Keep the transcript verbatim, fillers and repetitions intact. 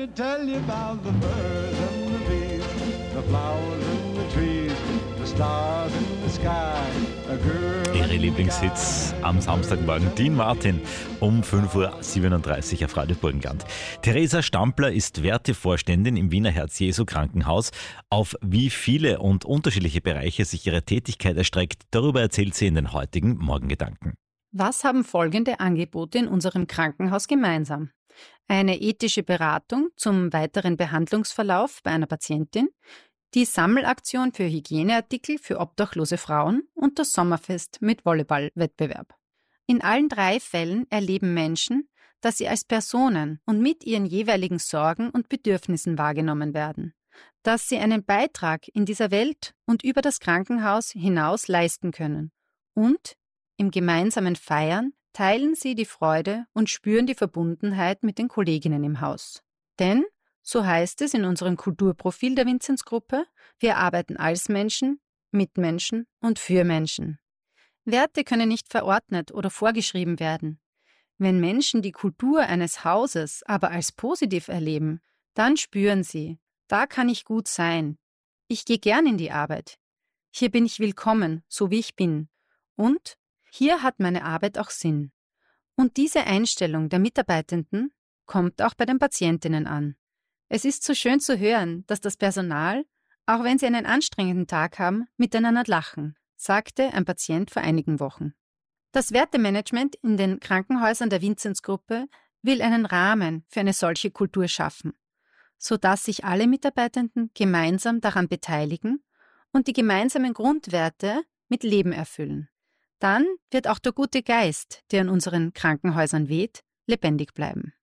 me tell you about the birds and the bees, the flowers and the trees, the stars in the sky, a girl. Ihre Lieblingshits am Samstagmorgen. Dean Martin um fünf Uhr siebenunddreißig auf Radio Burgenland. Theresa Stampler ist Wertevorständin im Wiener Herz-Jesu-Krankenhaus. Auf wie viele und unterschiedliche Bereiche sich ihre Tätigkeit erstreckt, darüber erzählt sie in den heutigen Morgengedanken. Was haben folgende Angebote in unserem Krankenhaus gemeinsam? Eine ethische Beratung zum weiteren Behandlungsverlauf bei einer Patientin, die Sammelaktion für Hygieneartikel für obdachlose Frauen und das Sommerfest mit Volleyballwettbewerb. In allen drei Fällen erleben Menschen, dass sie als Personen und mit ihren jeweiligen Sorgen und Bedürfnissen wahrgenommen werden, dass sie einen Beitrag in dieser Welt und über das Krankenhaus hinaus leisten können und im gemeinsamen Feiern teilen sie die Freude und spüren die Verbundenheit mit den Kolleginnen im Haus. Denn, so heißt es in unserem Kulturprofil der Vinzenzgruppe, wir arbeiten als Menschen, mit Menschen und für Menschen. Werte können nicht verordnet oder vorgeschrieben werden. Wenn Menschen die Kultur eines Hauses aber als positiv erleben, dann spüren sie, da kann ich gut sein. Ich gehe gern in die Arbeit. Hier bin ich willkommen, so wie ich bin. Und hier hat meine Arbeit auch Sinn. Und diese Einstellung der Mitarbeitenden kommt auch bei den Patientinnen an. Es ist so schön zu hören, dass das Personal, auch wenn sie einen anstrengenden Tag haben, miteinander lachen, sagte ein Patient vor einigen Wochen. Das Wertemanagement in den Krankenhäusern der Vinzenzgruppe will einen Rahmen für eine solche Kultur schaffen, sodass sich alle Mitarbeitenden gemeinsam daran beteiligen und die gemeinsamen Grundwerte mit Leben erfüllen. Dann wird auch der gute Geist, der in unseren Krankenhäusern weht, lebendig bleiben.